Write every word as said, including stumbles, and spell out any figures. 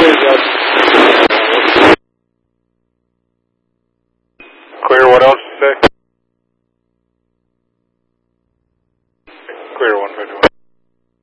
Clear, what else you say? Clear one fifty-one.